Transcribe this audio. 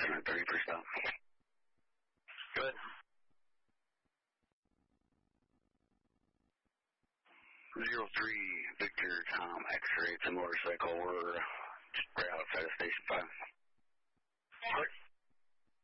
630 per stop. Good. 03 Victor Tom X-ray, it's a motorcycle. We're